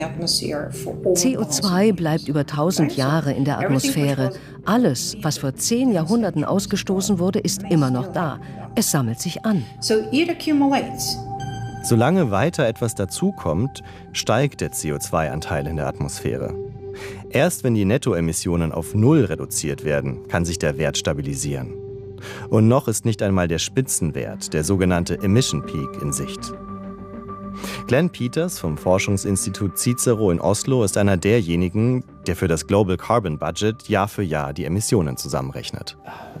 CO2 bleibt über 1000 Jahre in der Atmosphäre. Alles, was vor 10 Jahrhunderten ausgestoßen wurde, ist immer noch da. Es sammelt sich an. Solange weiter etwas dazukommt, steigt der CO2-Anteil in der Atmosphäre. Erst wenn die Nettoemissionen auf 0 reduziert werden, kann sich der Wert stabilisieren. Und noch ist nicht einmal der Spitzenwert, der sogenannte Emission Peak, in Sicht. Glenn Peters vom Forschungsinstitut Cicero in Oslo ist einer derjenigen, der für das Global Carbon Budget Jahr für Jahr die Emissionen zusammenrechnet.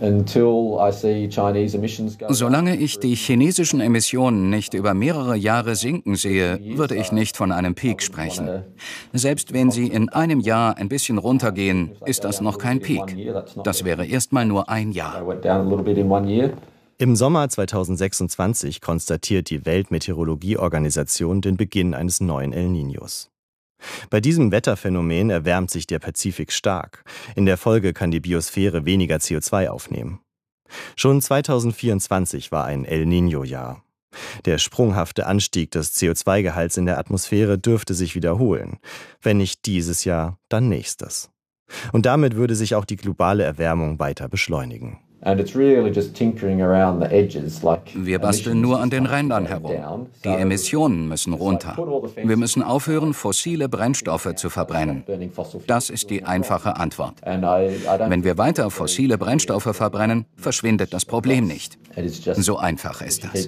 Solange ich die chinesischen Emissionen nicht über mehrere Jahre sinken sehe, würde ich nicht von einem Peak sprechen. Selbst wenn sie in einem Jahr ein bisschen runtergehen, ist das noch kein Peak. Das wäre erstmal nur ein Jahr. Im Sommer 2026 konstatiert die Weltmeteorologieorganisation den Beginn eines neuen El Niños. Bei diesem Wetterphänomen erwärmt sich der Pazifik stark. In der Folge kann die Biosphäre weniger CO2 aufnehmen. Schon 2024 war ein El Niño-Jahr. Der sprunghafte Anstieg des CO2-Gehalts in der Atmosphäre dürfte sich wiederholen. Wenn nicht dieses Jahr, dann nächstes. Und damit würde sich auch die globale Erwärmung weiter beschleunigen. Wir basteln nur an den Rändern herum. Die Emissionen müssen runter. Wir müssen aufhören, fossile Brennstoffe zu verbrennen. Das ist die einfache Antwort. Wenn wir weiter fossile Brennstoffe verbrennen, verschwindet das Problem nicht. So einfach ist das.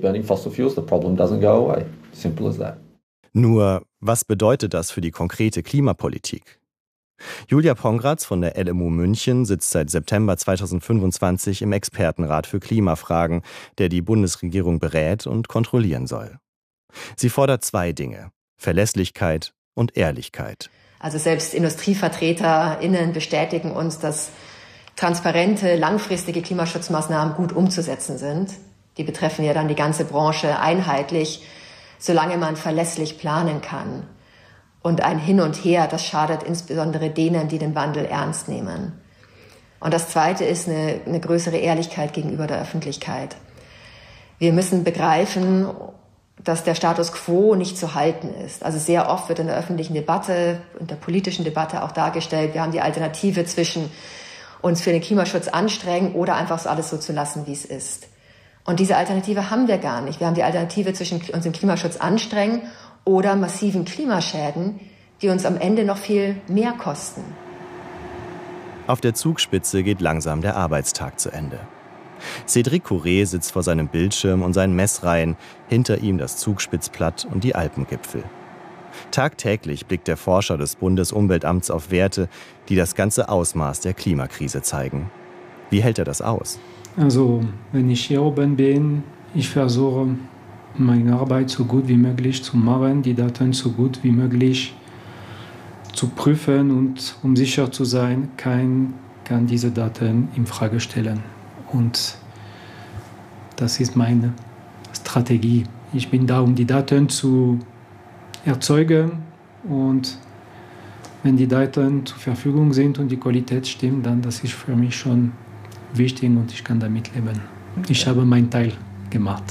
Nur, was bedeutet das für die konkrete Klimapolitik? Julia Pongratz von der LMU München sitzt seit September 2025 im Expertenrat für Klimafragen, der die Bundesregierung berät und kontrollieren soll. Sie fordert 2 Dinge: Verlässlichkeit und Ehrlichkeit. Also selbst IndustrievertreterInnen bestätigen uns, dass transparente, langfristige Klimaschutzmaßnahmen gut umzusetzen sind. Die betreffen ja dann die ganze Branche einheitlich, solange man verlässlich planen kann. Und ein Hin und Her, das schadet insbesondere denen, die den Wandel ernst nehmen. Und das Zweite ist eine größere Ehrlichkeit gegenüber der Öffentlichkeit. Wir müssen begreifen, dass der Status quo nicht zu halten ist. Also sehr oft wird in der öffentlichen Debatte, in der politischen Debatte auch dargestellt, wir haben die Alternative zwischen uns für den Klimaschutz anstrengen oder einfach so alles so zu lassen, wie es ist. Und diese Alternative haben wir gar nicht. Wir haben die Alternative zwischen uns im Klimaschutz anstrengen oder massiven Klimaschäden, die uns am Ende noch viel mehr kosten. Auf der Zugspitze geht langsam der Arbeitstag zu Ende. Cédric Courret sitzt vor seinem Bildschirm und seinen Messreihen, hinter ihm das Zugspitzplatt und die Alpengipfel. Tagtäglich blickt der Forscher des Bundesumweltamts auf Werte, die das ganze Ausmaß der Klimakrise zeigen. Wie hält er das aus? Also, wenn ich hier oben bin, ich versuche, meine Arbeit so gut wie möglich zu machen, die Daten so gut wie möglich zu prüfen und um sicher zu sein, kann diese Daten in Frage stellen. Und das ist meine Strategie. Ich bin da, um die Daten zu erzeugen, und wenn die Daten zur Verfügung sind und die Qualität stimmt, dann das ist für mich schon wichtig und ich kann damit leben. Ich habe meinen Teil gemacht.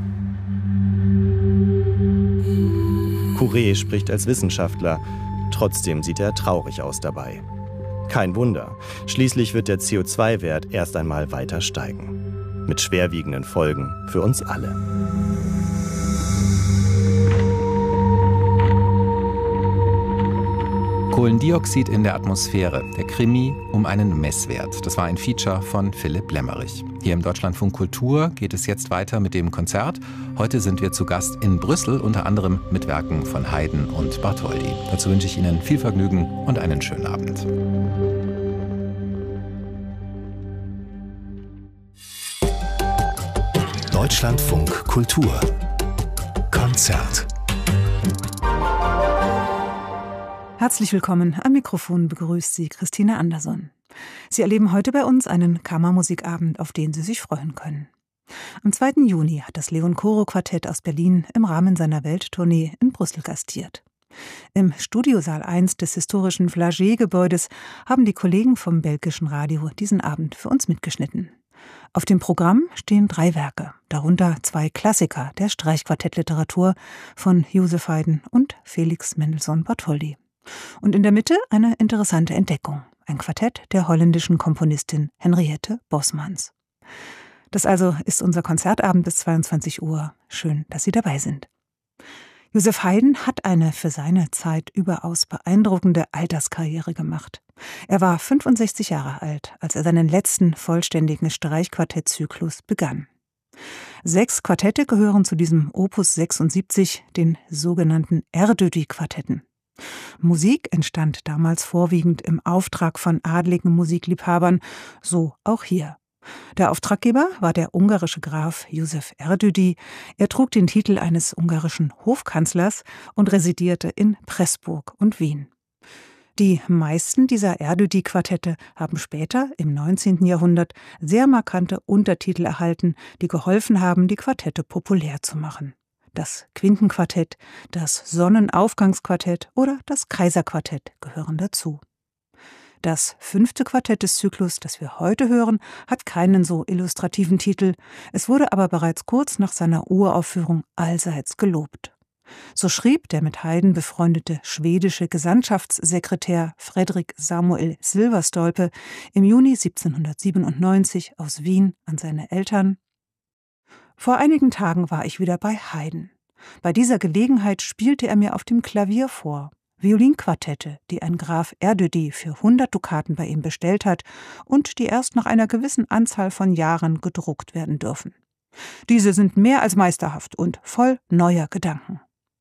Courret spricht als Wissenschaftler, trotzdem sieht er traurig aus dabei. Kein Wunder, schließlich wird der CO2-Wert erst einmal weiter steigen. Mit schwerwiegenden Folgen für uns alle. Kohlendioxid in der Atmosphäre, der Krimi um einen Messwert. Das war ein Feature von Philipp Lemmerich. Hier im Deutschlandfunk Kultur geht es jetzt weiter mit dem Konzert. Heute sind wir zu Gast in Brüssel, unter anderem mit Werken von Haydn und Bartholdy. Dazu wünsche ich Ihnen viel Vergnügen und einen schönen Abend. Deutschlandfunk Kultur Konzert. Herzlich willkommen. Am Mikrofon begrüßt Sie Christine Anderson. Sie erleben heute bei uns einen Kammermusikabend, auf den Sie sich freuen können. Am 2. Juni hat das Leon Koro Quartett aus Berlin im Rahmen seiner Welttournee in Brüssel gastiert. Im Studiosaal 1 des historischen Flagey-Gebäudes haben die Kollegen vom belgischen Radio diesen Abend für uns mitgeschnitten. Auf dem Programm stehen 3 Werke, darunter 2 Klassiker der Streichquartettliteratur von Joseph Haydn und Felix Mendelssohn Bartholdy. Und in der Mitte eine interessante Entdeckung, ein Quartett der holländischen Komponistin Henriette Bosmans. Das also ist unser Konzertabend bis 22 Uhr. Schön, dass Sie dabei sind. Joseph Haydn hat eine für seine Zeit überaus beeindruckende Alterskarriere gemacht. Er war 65 Jahre alt, als er seinen letzten vollständigen Streichquartettzyklus begann. 6 Quartette gehören zu diesem Opus 76, den sogenannten Erdődy-Quartetten. Musik entstand damals vorwiegend im Auftrag von adligen Musikliebhabern, so auch hier. Der Auftraggeber war der ungarische Graf József Erdődy. Er trug den Titel eines ungarischen Hofkanzlers und residierte in Pressburg und Wien. Die meisten dieser Erdődy-Quartette haben später, im 19. Jahrhundert, sehr markante Untertitel erhalten, die geholfen haben, die Quartette populär zu machen. Das Quintenquartett, das Sonnenaufgangsquartett oder das Kaiserquartett gehören dazu. Das 5. Quartett des Zyklus, das wir heute hören, hat keinen so illustrativen Titel. Es wurde aber bereits kurz nach seiner Uraufführung allseits gelobt. So schrieb der mit Haydn befreundete schwedische Gesandtschaftssekretär Fredrik Samuel Silverstolpe im Juni 1797 aus Wien an seine Eltern: Vor einigen Tagen war ich wieder bei Haydn. Bei dieser Gelegenheit spielte er mir auf dem Klavier vor Violinquartette, die ein Graf Erdődy für 100 Dukaten bei ihm bestellt hat und die erst nach einer gewissen Anzahl von Jahren gedruckt werden dürfen. Diese sind mehr als meisterhaft und voll neuer Gedanken.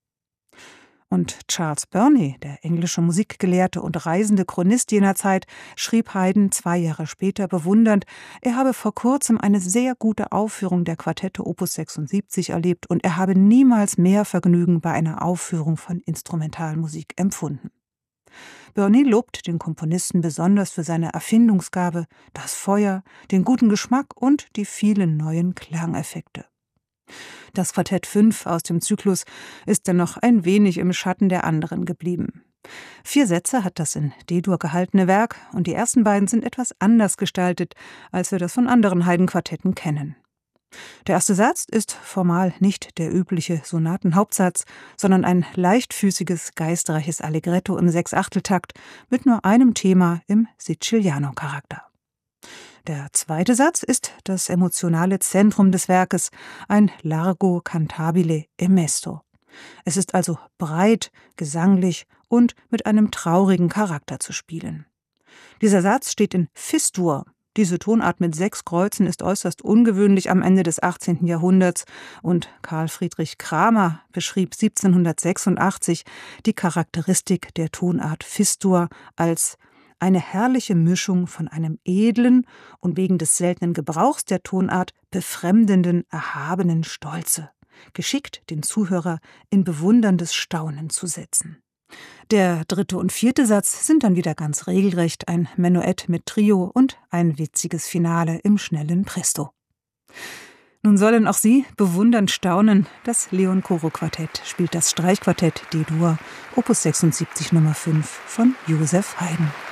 Und Charles Burney, der englische Musikgelehrte und reisende Chronist jener Zeit, schrieb Haydn 2 Jahre später bewundernd, er habe vor kurzem eine sehr gute Aufführung der Quartette Opus 76 erlebt und er habe niemals mehr Vergnügen bei einer Aufführung von Instrumentalmusik empfunden. Burney lobt den Komponisten besonders für seine Erfindungsgabe, das Feuer, den guten Geschmack und die vielen neuen Klangeffekte. Das Quartett 5 aus dem Zyklus ist dennoch ein wenig im Schatten der anderen geblieben. 4 Sätze hat das in D-Dur gehaltene Werk und die ersten beiden sind etwas anders gestaltet, als wir das von anderen Haydn-Quartetten kennen. Der erste Satz ist formal nicht der übliche Sonatenhauptsatz, sondern ein leichtfüßiges, geistreiches Allegretto im 6/8-Takt mit nur einem Thema im Siciliano-Charakter. Der zweite Satz ist das emotionale Zentrum des Werkes, ein Largo cantabile e mesto. Es ist also breit, gesanglich und mit einem traurigen Charakter zu spielen. Dieser Satz steht in Fis-Dur. Diese Tonart mit 6 Kreuzen ist äußerst ungewöhnlich am Ende des 18. Jahrhunderts und Karl Friedrich Kramer beschrieb 1786 die Charakteristik der Tonart Fis-Dur als eine herrliche Mischung von einem edlen und wegen des seltenen Gebrauchs der Tonart befremdenden, erhabenen Stolze, geschickt den Zuhörer in bewunderndes Staunen zu setzen. Der 3. und 4. Satz sind dann wieder ganz regelrecht ein Menuett mit Trio und ein witziges Finale im schnellen Presto. Nun sollen auch Sie bewundernd staunen, das Leon-Coro-Quartett spielt das Streichquartett D-Dur, Opus 76 Nummer 5 von Joseph Haydn.